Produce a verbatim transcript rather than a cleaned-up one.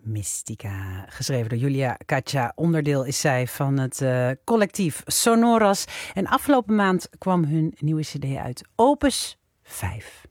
Mystica, geschreven door Julia Katja. Onderdeel is zij van het uh, collectief Sonoras. En afgelopen maand kwam hun nieuwe cd uit, Opus vijf.